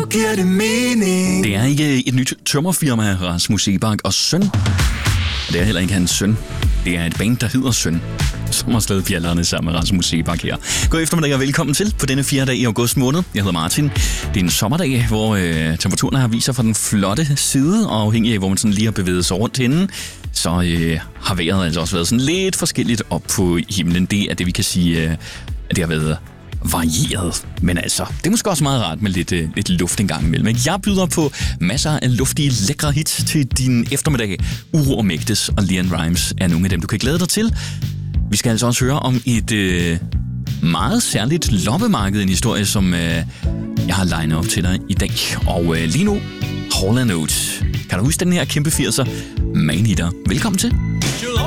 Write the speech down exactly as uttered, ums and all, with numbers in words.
giver det mening. Det er ikke et nyt tømmerfirma, Rasmus Seebach og Søn. Det er heller ikke hans søn. Det er et band, der hedder Søn, som har slået bjællerne sammen med Rasmus Seebach her. God eftermiddag og velkommen til på denne fjerde dag i august måned. Jeg hedder Martin. Det er en sommerdag, hvor øh, temperaturen har vist sig fra den flotte side, og afhængig af, hvor man sådan lige har bevæget sig rundt henne, så øh, har vejret altså også været sådan lidt forskelligt op på himlen. Det er det, vi kan sige, øh, at det har været varieret. Men altså, det er måske også meget rart med lidt, øh, lidt luft en gang imellem. Jeg byder på masser af luftige, lækre hits til din eftermiddag. Uro og Mægtes og Leon Rimes er nogle af dem, du kan glæde dig til. Vi skal altså også høre om et øh, meget særligt loppemarked, en historie, som øh, jeg har legnet op til dig i dag. Og øh, lige nu, Hall and Oates. Kan du huske den her kæmpe firser? Man Eater. Velkommen til.